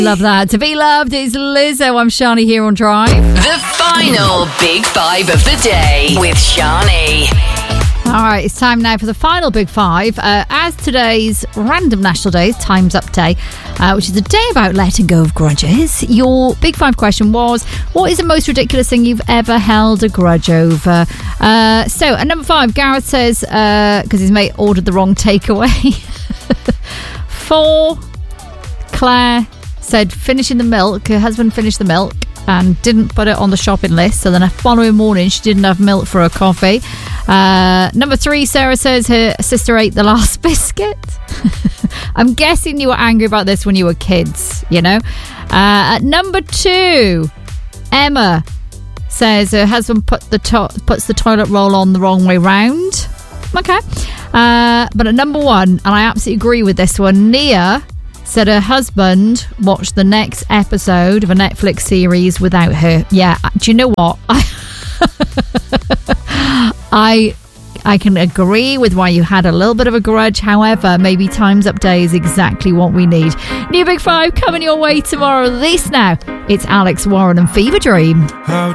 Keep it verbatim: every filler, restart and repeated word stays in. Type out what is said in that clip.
Love that. To be loved is Lizzo. I'm Shani here on Drive. The final Big Five of the day with Shani. All right, it's time now for the final Big Five. Uh, as today's random National Day, Time's Up Day, uh, which is a day about letting go of grudges. Your Big Five question was, what is the most ridiculous thing you've ever held a grudge over? Uh, so, at number five, Gareth says, because uh, his mate ordered the wrong takeaway. Four, Claire said finishing the milk. Her husband finished the milk and didn't put it on the shopping list, so then the following morning she didn't have milk for her coffee. Uh, number three, Sarah says her sister ate the last biscuit. I'm guessing you were angry about this when you were kids, you know. Uh, at number two, Emma says her husband put the to- puts the toilet roll on the wrong way round. Okay. Uh, but at number one, and I absolutely agree with this one, Nia said her husband watched the next episode of a Netflix series without her. Yeah, do you know what? I I can agree with why you had a little bit of a grudge. However, maybe Time's Up Day is exactly what we need. New Big Five coming your way tomorrow. This now, it's Alex Warren and Fever Dream.